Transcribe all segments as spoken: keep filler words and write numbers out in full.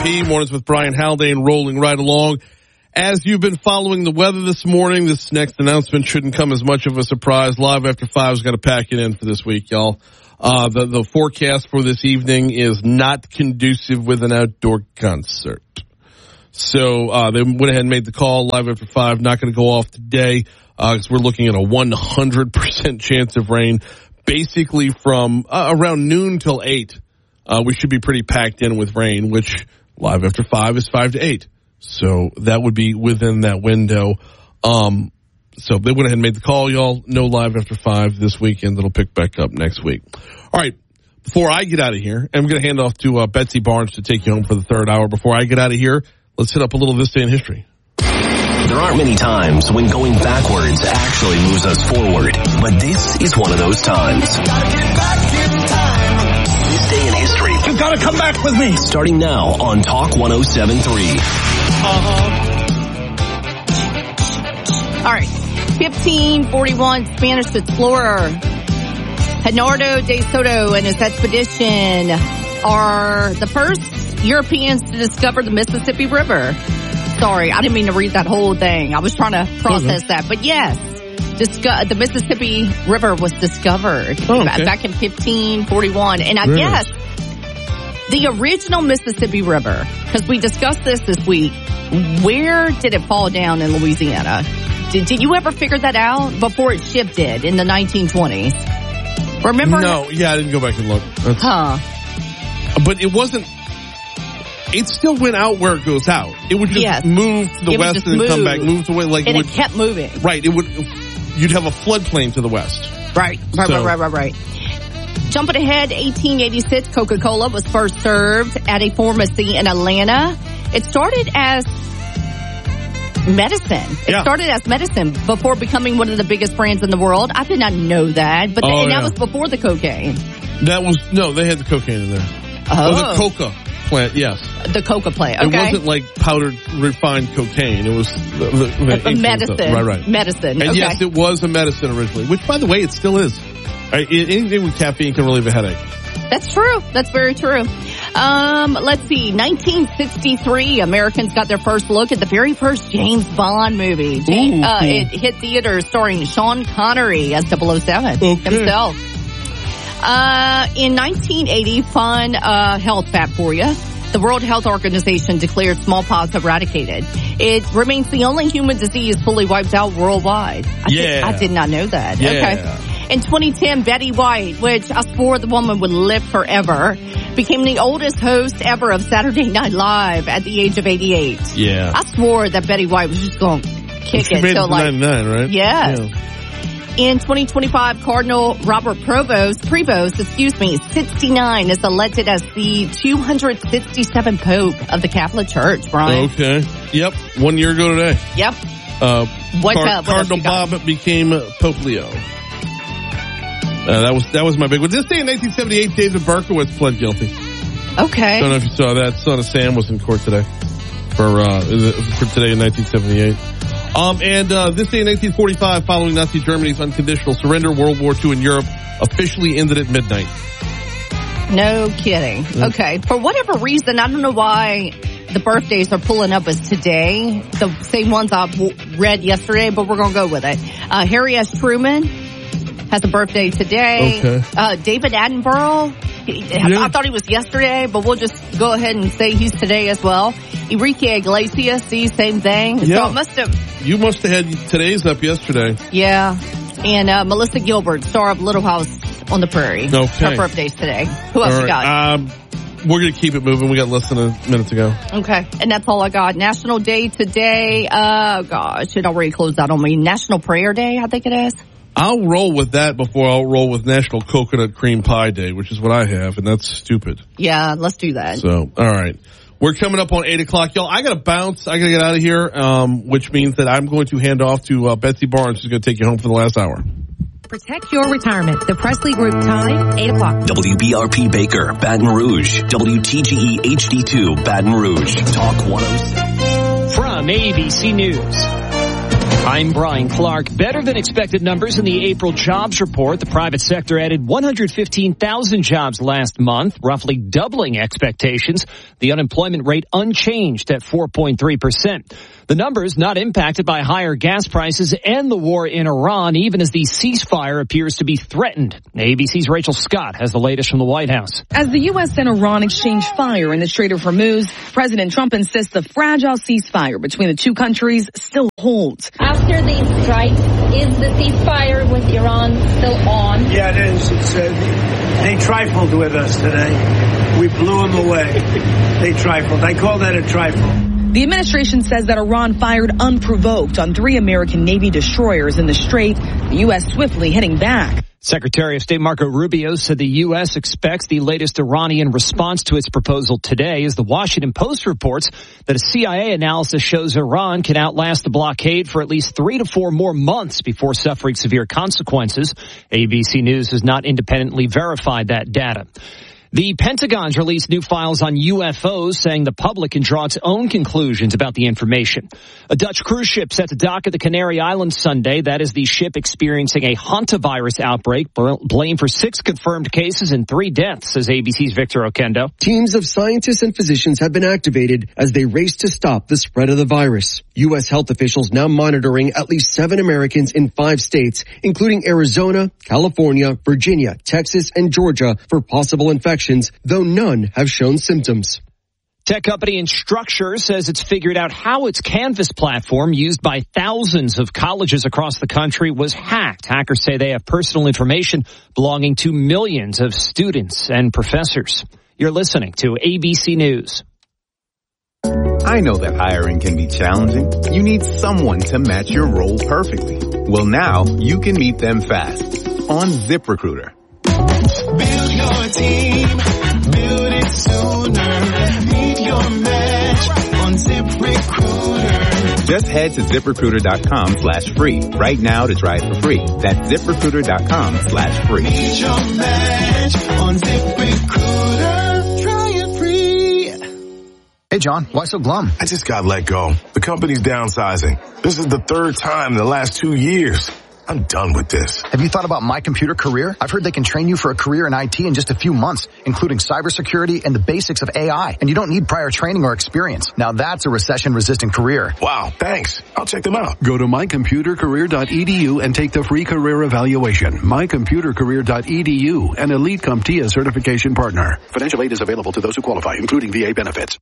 Mornings with Brian Haldane rolling right along. As you've been following the weather this morning, this next announcement shouldn't come as much of a surprise. Live After Five's got to pack it in for this week, y'all. Uh, the, the forecast for this evening is not conducive with an outdoor concert. So uh, they went ahead and made the call. Live After Five, not going to go off today because uh, we're looking at a one hundred percent chance of rain. Basically from uh, around noon till eight, uh, we should be pretty packed in with rain, which Live After Five is five to eight. So that would be within that window. Um, so they went ahead and made the call, y'all. No Live After Five this weekend. It'll pick back up next week. All right. Before I get out of here, I'm going to hand off to uh, Betsy Barnes to take you home for the third hour. Before I get out of here, let's hit up a little This Day in History. There aren't many times when going backwards actually moves us forward, but this is one of those times. This Day in History. You've got to come back with me. Starting now on Talk one oh seven point three. Uh-huh. All right. fifteen forty-one, Spanish explorer Hernando de Soto and his expedition are the first Europeans to discover the Mississippi River. Sorry, I didn't mean to read that whole thing. I was trying to process mm-hmm. that. But yes, disco- the Mississippi River was discovered oh, okay. back in fifteen forty-one. And I really? guess the original Mississippi River, because we discussed this this week, where did it fall down in Louisiana? Did, did you ever figure that out before it shifted in the nineteen twenties? Remember? No, yeah, I didn't go back and look. That's, huh. But it wasn't. It still went out where it goes out. It would just yes. move to the it west and then come back, move to the west. Like and it, would, it kept moving. Right. It would. You'd have a floodplain to the west. Right. Right. So, right. Right. Right. Right. Jumping ahead, eighteen eighty-six, Coca-Cola was first served at a pharmacy in Atlanta. It started as medicine. It yeah. started as medicine before becoming one of the biggest brands in the world. I did not know that, but oh, the, and yeah. that was before the cocaine. That was no. They had the cocaine in there. Oh, oh the coca. Plant, yes. The coca plant, okay. It wasn't like powdered, refined cocaine. It was the, the, the medicine. Right, right. Medicine, And okay. yes, it was a medicine originally, which, by the way, it still is. Right, anything with caffeine can relieve a headache. That's true. That's very true. Um, let's see. nineteen sixty-three, Americans got their first look at the very first James Bond movie. James, Ooh, uh, cool. It hit theaters starring Sean Connery as double oh seven okay. himself. Uh, in nineteen eighty, fun uh, health fact for you. The World Health Organization declared smallpox eradicated. It remains the only human disease fully wiped out worldwide. I yeah. Did, I did not know that. Yeah. Okay. In twenty ten, Betty White, which I swore the woman would live forever, became the oldest host ever of Saturday Night Live at the age of eighty-eight. Yeah. I swore that Betty White was just going to kick she it. Made so it like, ninety-nine, right? Yes. Yeah. In twenty twenty-five, Cardinal Robert Prevost, Prevost, excuse me, sixty-nine, is elected as the two hundred sixty-seventh Pope of the Catholic Church, Brian. Okay. Yep. One year ago today. Yep. Uh, What's Car- up? What Cardinal Bob became Pope Leo. Uh, that was that was my big one. This day in nineteen seventy-eight, David Berkowitz pled guilty. Okay. I don't know if you saw that. Son of Sam was in court today for uh, for today in nineteen seventy-eight. Um, and uh, this day in nineteen forty-five, following Nazi Germany's unconditional surrender, World War Two in Europe officially ended at midnight. No kidding. Mm. Okay. For whatever reason, I don't know why the birthdays are pulling up as today, the same ones I read yesterday, but we're going to go with it. Uh, Harry S. Truman has a birthday today. Okay. Uh, David Attenborough, he, yeah. I thought he was yesterday, but we'll just go ahead and say he's today as well. Enrique Iglesias, see, same thing. Yeah. So it must have. You must have had today's up yesterday. Yeah. And uh, Melissa Gilbert, star of Little House on the Prairie. Okay. Her birthday's today. Who else all you right. got? Um, we're going to keep it moving. We got less than a minute to go. Okay. And that's all I got. National Day today. Uh, gosh, it already closed out on me. National Prayer Day, I think it is. I'll roll with that before I'll roll with National Coconut Cream Pie Day, which is what I have, and that's stupid. Yeah, let's do that. So, all right. We're coming up on eight o'clock. Y'all, I got to bounce. I got to get out of here, um, which means that I'm going to hand off to uh, Betsy Barnes, who's going to take you home for the last hour. Protect your retirement. The Presley Group time, eight o'clock. W B R P Baker, Baton Rouge. W T G E H D two, Baton Rouge. Talk one oh six. From A B C News. I'm Brian Clark. Better than expected numbers in the April jobs report. The private sector added one hundred fifteen thousand jobs last month, roughly doubling expectations. The unemployment rate unchanged at four point three percent. The numbers not impacted by higher gas prices and the war in Iran, even as the ceasefire appears to be threatened. A B C's Rachel Scott has the latest from the White House. As the U S and Iran exchange fire in the Strait of Hormuz, President Trump insists the fragile ceasefire between the two countries still holds. After these strikes, is the ceasefire with Iran still on? Yeah, it is. It's, uh, they trifled with us today. We blew them away. They trifled. I call that a trifle. The administration says that Iran fired unprovoked on three American Navy destroyers in the Strait, the U S swiftly hitting back. Secretary of State Marco Rubio said the U S expects the latest Iranian response to its proposal today, as the Washington Post reports that a C I A analysis shows Iran can outlast the blockade for at least three to four more months before suffering severe consequences. A B C News has not independently verified that data. The Pentagon's released new files on U F Os, saying the public can draw its own conclusions about the information. A Dutch cruise ship set to dock at the Canary Islands Sunday. That is the ship experiencing a hantavirus outbreak, blamed for six confirmed cases and three deaths, says A B C's Victor Oquendo. Teams of scientists and physicians have been activated as they race to stop the spread of the virus. U S health officials now monitoring at least seven Americans in five states, including Arizona, California, Virginia, Texas, and Georgia for possible infections, though none have shown symptoms. Tech company Instructure says it's figured out how its Canvas platform, used by thousands of colleges across the country, was hacked. Hackers say they have personal information belonging to millions of students and professors. You're listening to A B C News. I know that hiring can be challenging. You need someone to match your role perfectly. Well, now you can meet them fast on ZipRecruiter. Build your team, build it sooner. Meet your match on ZipRecruiter. Just head to ZipRecruiter.com slash free right now to try it for free. That's ZipRecruiter.com slash free. Meet your match on ZipRecruiter. Try it free. Hey, John, why so glum? I just got let go. The company's downsizing. This is the third time in the last two years. I'm done with this. Have you thought about My Computer Career? I've heard they can train you for a career in I T in just a few months, including cybersecurity and the basics of A I. And you don't need prior training or experience. Now that's a recession-resistant career. Wow, thanks. I'll check them out. Go to my computer career dot e d u and take the free career evaluation. my computer career dot e d u, an Elite CompTIA certification partner. Financial aid is available to those who qualify, including V A benefits.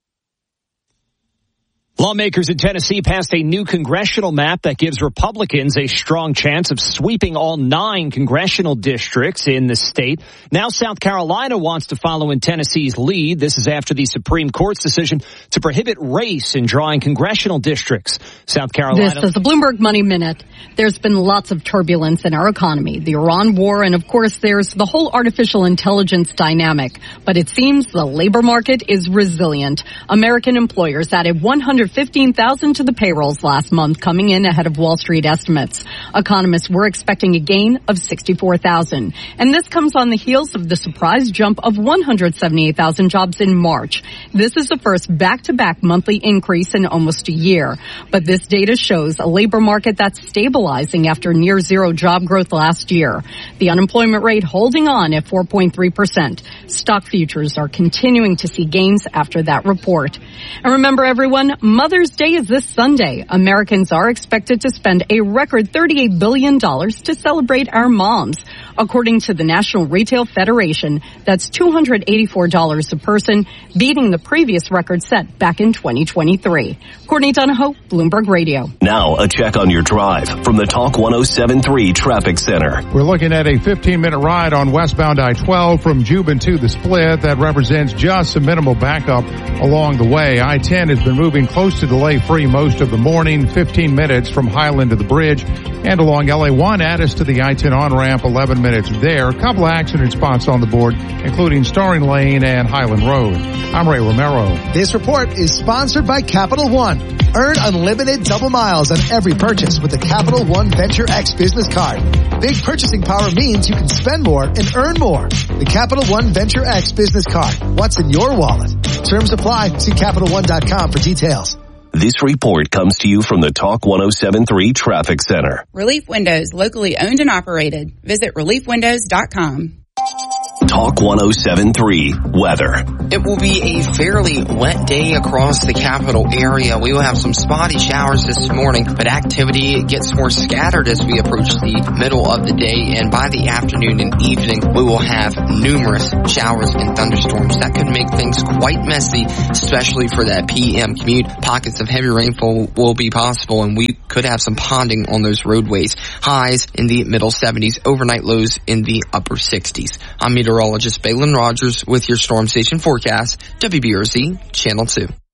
Lawmakers in Tennessee passed a new congressional map that gives Republicans a strong chance of sweeping all nine congressional districts in the state. Now South Carolina wants to follow in Tennessee's lead. This is after the Supreme Court's decision to prohibit race in drawing congressional districts. South Carolina. This is the Bloomberg Money Minute. There's been lots of turbulence in our economy, the Iran war, and of course there's the whole artificial intelligence dynamic. But it seems the labor market is resilient. American employers added one hundred fifteen thousand to the payrolls last month, coming in ahead of Wall Street estimates. Economists were expecting a gain of sixty-four thousand. And this comes on the heels of the surprise jump of one hundred seventy-eight thousand jobs in March. This is the first back-to-back monthly increase in almost a year. But this data shows a labor market that's stabilizing after near zero job growth last year. The unemployment rate holding on at four point three percent. Stock futures are continuing to see gains after that report. And remember, everyone, Mother's Day is this Sunday. Americans are expected to spend a record thirty-eight billion dollars to celebrate our moms. According to the National Retail Federation, that's two hundred eighty-four dollars a person, beating the previous record set back in twenty twenty-three. Courtney Donahoe, Bloomberg Radio. Now, a check on your drive from the Talk one oh seven point three Traffic Center. We're looking at a fifteen-minute ride on westbound I twelve from Juban to the Split. That represents just some minimal backup along the way. I ten has been moving close to delay-free most of the morning, fifteen minutes from Highland to the bridge, and along L A one, Addis to the I ten on-ramp, eleven minutes there. A couple of accident spots on the board, including Starring Lane and Highland Road. I'm Ray Romero. This report is sponsored by Capital One. Earn unlimited double miles on every purchase with the Capital One Venture X business card. Big purchasing power means you can spend more and earn more. The Capital One Venture X business card. What's in your wallet? Terms apply. See Capital One dot com for details. This report comes to you from the Talk one oh seven point three Traffic Center. Relief Windows, locally owned and operated. Visit relief windows dot com. Talk one oh seven point three weather. It will be a fairly wet day across the capital area. We will have some spotty showers this morning, but activity gets more scattered as we approach the middle of the day, and by the afternoon and evening, we will have numerous showers and thunderstorms. That could make things quite messy, especially for that P M commute. Pockets of heavy rainfall will be possible, and we could have some ponding on those roadways. Highs in the middle seventies, overnight lows in the upper sixties. I'm meteorologist Balin Rogers with your Storm Station forecast, W B R Z Channel two.